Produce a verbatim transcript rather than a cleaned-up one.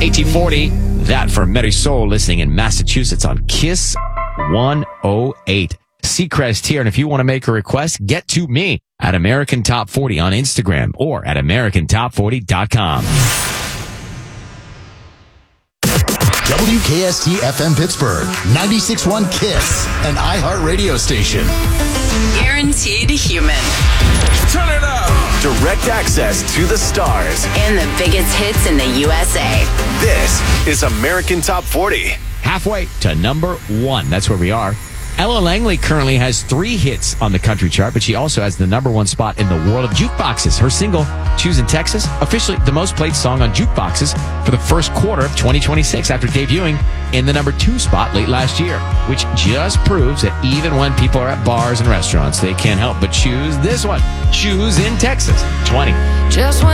eighteen forty. That for Marisol listening in Massachusetts on Kiss one oh eight. Seacrest here, and if you want to make a request, get to me at American Top forty on Instagram or at American Top forty dot com. W K S T F M Pittsburgh, ninety-six point one KISS, an iHeart radio station. Guaranteed human. Turn it up. Direct access to the stars. And the biggest hits in the U S A. This is American Top forty. Halfway to number one. That's where we are. Ella Langley currently has three hits on the country chart, but she also has the number one spot in the world of jukeboxes. Her single, Choosing Texas, officially the most played song on jukeboxes for the first quarter of twenty twenty-six after debuting in the number two spot late last year, which just proves that even when people are at bars and restaurants, they can't help but choose this one, Choose in Texas twenty. Just